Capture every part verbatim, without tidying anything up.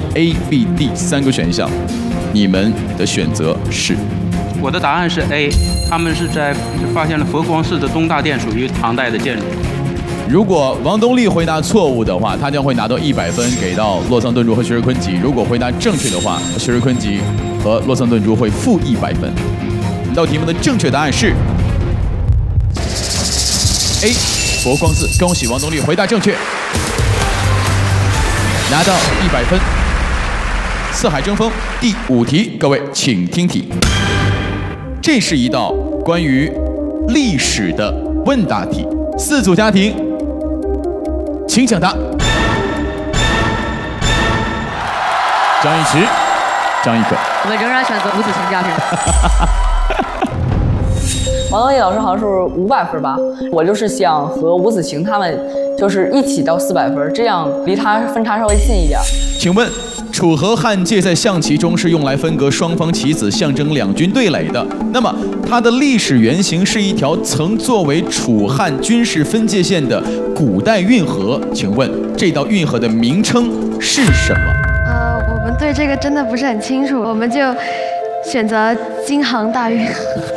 A、B、D 三个选项，你们的选择是？ 我的答案是 A， 他们是在发现了佛光寺的东大殿属于唐代的建筑。 如果王东丽回答错误的话，他将会拿到一百分给到洛桑顿珠和徐瑞坤吉；如果回答正确的话，徐瑞坤吉和洛桑顿珠会负一百分。本道题目的正确答案是 A 佛光寺，恭喜王东丽回答正确，拿到一百分。四海争锋第五题，各位请听题。这是一道关于历史的问答题，四组家庭，请抢答。张一驰、张一可， 我们仍然选择吴子晴家庭。 王东丽老师好像是五百分吧，我就是想和吴子晴他们就是一起到四百分，这样离他分差稍微近一点。 请问，楚河汉界在象棋中是用来分隔双方棋子，象征两军对垒的。那么，它的历史原型是一条曾作为楚汉军事分界线的古代运河。请问，这道运河的名称是什么？ 呃，我们对这个真的不是很清楚，我们就选择京杭大运河。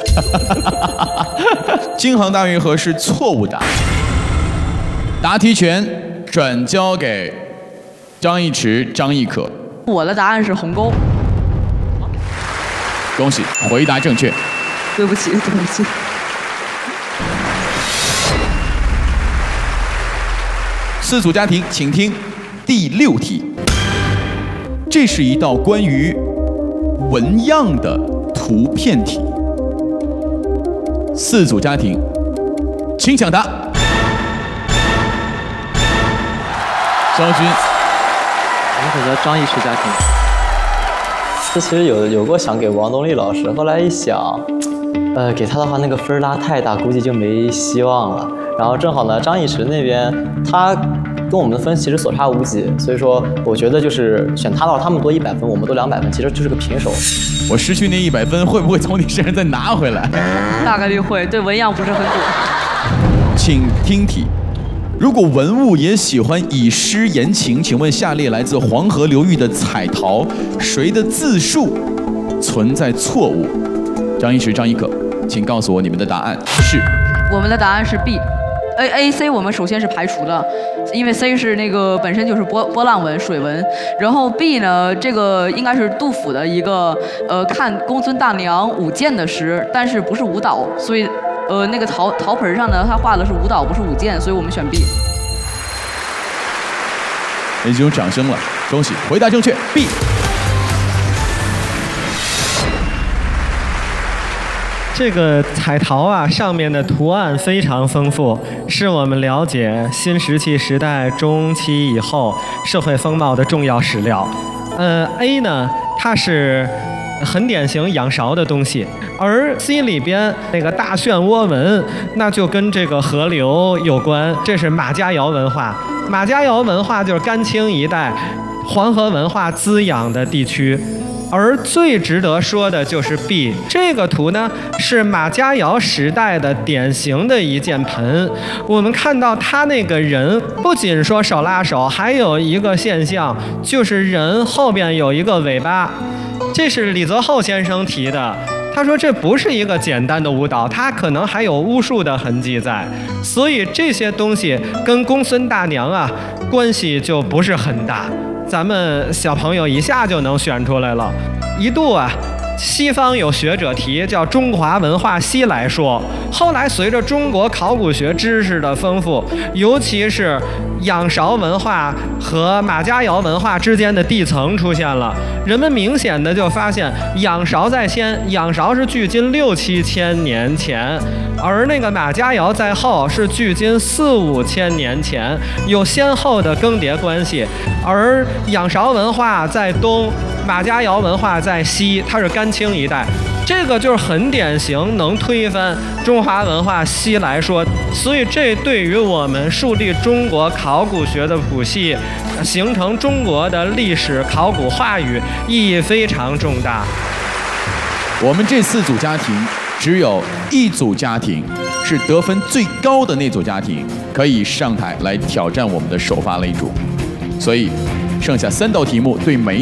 京杭大运河是错误答案。答题权转交给张一驰、张亦可。 我的答案是鸿沟。 恭喜，回答正确。 对不起，对不起。 四组家庭，请听第六题。这是一道关于纹样的图片题。四组家庭，请抢答。肖军， 我们选择张亦驰家庭。这其实有有过想给王东丽老师，后来一想，呃，给他的话那个分拉太大，估计就没希望了。然后正好呢，张亦驰那边他跟我们的分其实所差无几，所以说我觉得就是选他的话，他们多一百分，我们多两百分，其实就是个平手。 我失去那一百分，会不会从你身上再拿回来？ 大概率会，对纹样不是很懂。 请听题。如果文物也喜欢以诗言情，请问下列来自黄河流域的彩陶，谁的字数存在错误？张一驰、张亦可，请告诉我你们的答案是。 我们的答案是 B。A A C 我们首先是排除的，因为 C 是那个本身就是波波浪纹、水纹，然后 B 呢，这个应该是杜甫的一个呃看公孙大娘舞剑的诗，但是不是舞蹈，所以呃那个陶陶盆上呢，他画的是舞蹈，不是舞剑，所以我们选 B。 已经有掌声了，恭喜，回答正确 ，B。 这个彩陶啊，上面的图案非常丰富，是我们了解新石器时代中期以后社会风貌的重要史料。呃 ，A 呢，它是很典型仰韶的东西，而 C 里边那个大漩涡纹，那就跟这个河流有关，这是马家窑文化。马家窑文化就是甘青一带黄河文化滋养的地区。而最值得说的就是 B 这个图呢，是马家窑时代的典型的一件盆。我们看到他那个人不仅说手拉手，还有一个现象，就是人后边有一个尾巴。这是李泽厚先生提的，他说这不是一个简单的舞蹈，它可能还有巫术的痕迹在，所以这些东西跟公孙大娘啊关系就不是很大。咱们小朋友一下就能选出来了。一度啊，西方有学者提叫中华文化西来说，后来随着中国考古学知识的丰富，尤其是仰韶文化和马家窑文化之间的地层出现了，人们明显的就发现仰韶在先，仰韶是距今六七千年前，而那个马家窑在后，是距今四五千年前，有先后的更迭关系。而仰韶文化在东，马家窑文化在西，它是甘青一带，这个就是很典型能推翻中华文化西来说，所以这对于我们树立中国考古学的谱系，形成中国的历史考古话语意义非常重大。 我们这四组家庭只有一组家庭是得分最高的那组家庭可以上台来挑战我们的首发擂主，所以剩下三道题目对每